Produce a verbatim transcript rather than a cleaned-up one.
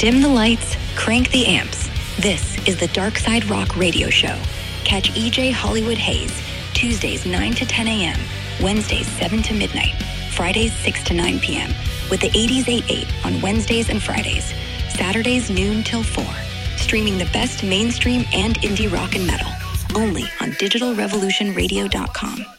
Dim the lights, crank the amps. This is the Dark Side Rock Radio Show. Catch E J Hollywood Hayes, Tuesdays nine to ten a.m., Wednesdays seven to midnight, Fridays six to nine p.m., with the eighties eight eight on Wednesdays and Fridays, Saturdays noon till four. Streaming the best mainstream and indie rock and metal, only on digital revolution radio dot com.